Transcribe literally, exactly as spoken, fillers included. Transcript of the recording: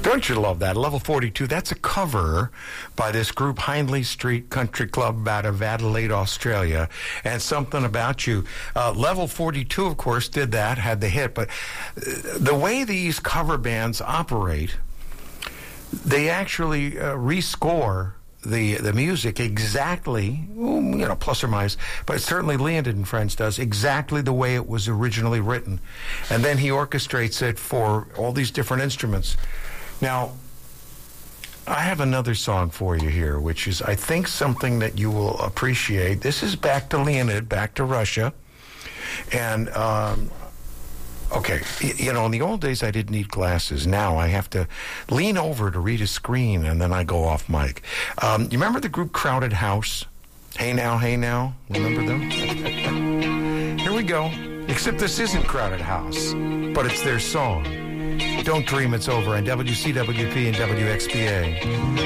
Don't you love that? Level forty-two, that's a cover by this group, Hindley Street Country Club out of Adelaide, Australia, and Something About You. Uh, Level forty-two, of course, did that, had the hit, but the way these cover bands operate, they actually uh, rescore the the music exactly, you know, plus or minus, but certainly Leonid and Friends does exactly the way it was originally written. And then he orchestrates it for all these different instruments. Now, I have another song for you here, which is, I think, something that you will appreciate. This is back to Leonid, back to Russia. And, um, okay, you know, in the old days, I didn't need glasses. Now I have to lean over to read a screen, and then I go off mic. Um, you remember the group Crowded House? Hey Now, Hey Now? Remember them? Here we go. Except this isn't Crowded House, but it's their song. Don't Dream It's Over on W C W P and W X P A.